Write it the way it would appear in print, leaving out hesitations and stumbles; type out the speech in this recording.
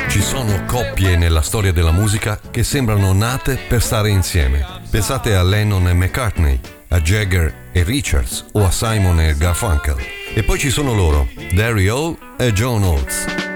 Ci sono coppie nella storia della musica che sembrano nate per stare insieme. Pensate a Lennon e McCartney, a Jagger e Richards o a Simon e Garfunkel. E poi ci sono loro, Gary Hall e John Oates.